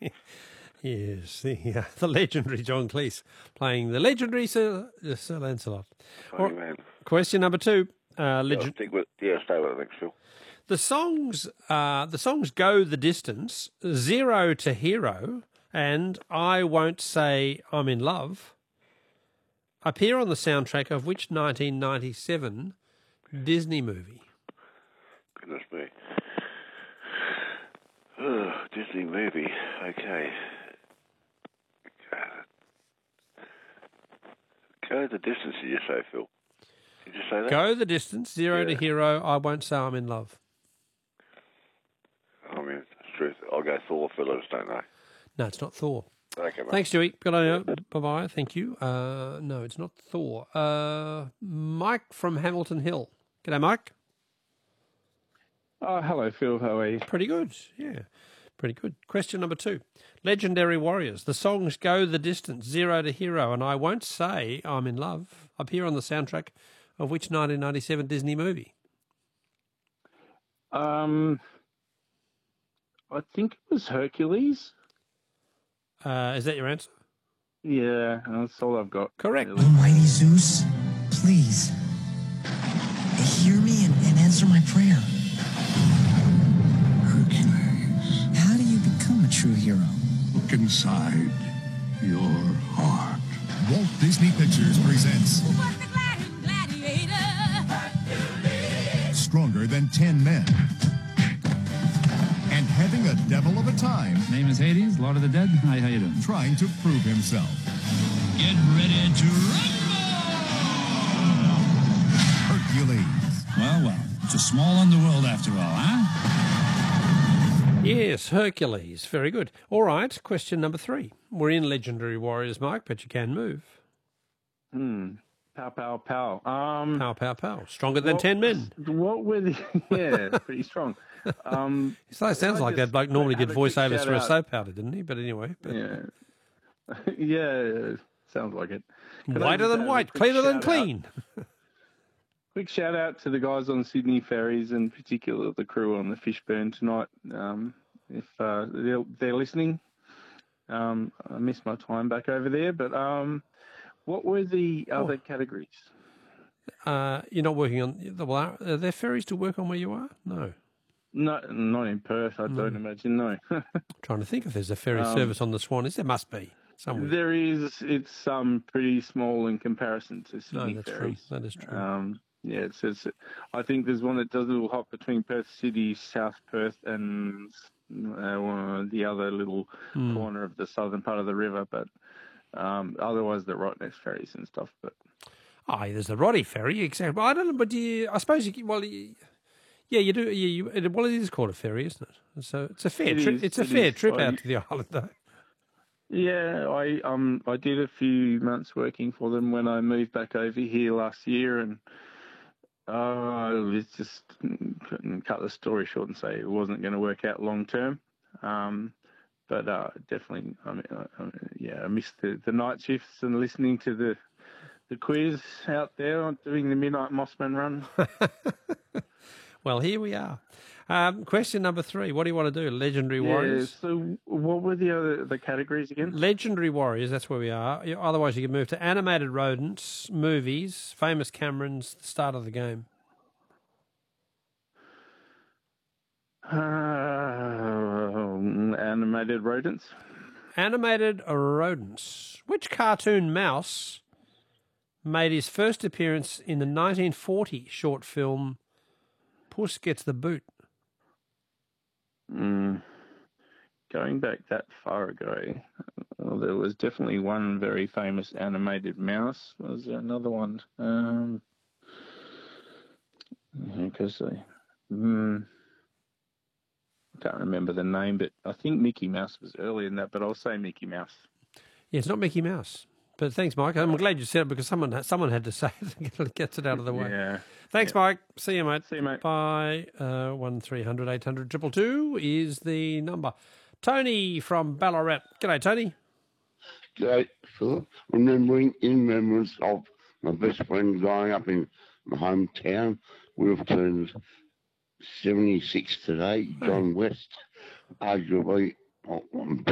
Yes, the legendary John Cleese playing the legendary Sir Lancelot. Funny man. Question number 2. Stay with it, thanks, Phil. The songs Go the Distance, Zero to Hero, and I Won't Say I'm in Love appear on the soundtrack of which 1997 Disney movie? Goodness me. Disney movie. Okay. Go the distance, did you say, Phil? Did you say that? Go the Distance, Zero to Hero, I Won't Say I'm in Love. I mean, it's truth. I'll go Thor, Phil. I just don't know. No, it's not Thor. Okay, mate. Thanks, Dewey. Good on you. Bye-bye. Thank you. No, it's not Thor. Mike from Hamilton Hill. G'day, Mike. Hello, Phil. How are you? Pretty good, yeah. Pretty good. Question number 2. Legendary Warriors. The songs Go the Distance, Zero to Hero, and I Won't Say I'm in Love appear on the soundtrack of which 1997 Disney movie? I think it was Hercules. Is that your answer? Yeah, that's all I've got. Correct. Really. Almighty Zeus, please, hear me and answer my prayer. Hercules, How do you become a true hero? look inside your heart. Walt Disney Pictures presents Stronger Than 10 Men. And having a devil of a time Name is Hades, Lord of the Dead. Hi, how you doing? trying to prove himself. Get ready to rumble! Hercules. Well, it's a small underworld after all, huh? Yes, Hercules. Very good. All right, question number 3. We're in Legendary Warriors, Mike, but you can move. Pow, pow, pow. Pow, pow, pow. Stronger than 10 men. What were the... Yeah, pretty strong. So it sounds like that bloke normally did voiceovers for a soap opera, didn't he? But anyway. Yeah. Yeah, sounds like it. Whiter than white, cleaner than clean. Quick shout out to the guys on Sydney ferries, and particularly the crew on the Fishburn tonight. If they're listening, I missed my time back over there. But what were the other categories? You're not working on... Well, are there ferries to work on where you are? No. No, not in Perth, I don't imagine, no. Trying to think if there's a ferry service on the Swan. There must be somewhere. There is. It's pretty small in comparison to Sydney ferries. True. That is true. Yeah, it's I think there's one that does a little hop between Perth City, South Perth, and the other little corner of the southern part of the river. But otherwise, they're right next ferries and stuff. But there's the Roddy ferry, exactly. I don't know, but I suppose yeah, you do. Well, it is called a ferry, isn't it? So it's a fair trip. It's a fair trip out to the island, though. Yeah, I did a few months working for them when I moved back over here last year, and it's just cut the story short and say it wasn't going to work out long term. But definitely, I missed the night shifts and listening to the quiz out there on doing the Midnight Mossman run. Well, here we are. Question number 3. What do you want to do? Legendary Warriors? So what were the categories again? Legendary Warriors, that's where we are. Otherwise, you can move to animated rodents, movies, famous Camerons, the start of the game. Animated rodents. Animated rodents. Which cartoon mouse made his first appearance in the 1940 short film Puss Gets the Boot? Going back that far ago, there was definitely one very famous animated mouse. Was there another one? Because I can't remember the name, but I think Mickey Mouse was earlier than that, but I'll say Mickey Mouse. Yeah, it's not Mickey Mouse. But thanks, Mike. I'm glad you said it because someone had to say it. Gets it out of the way. Yeah. Thanks, Mike. See you, mate. See you, mate. Bye. 1300 800 222 is the number. Tony from Ballarat. G'day, Tony. G'day, Philip. Remembering in remembrance of my best friend growing up in my hometown. Would have turned 76 today, John West, arguably one of the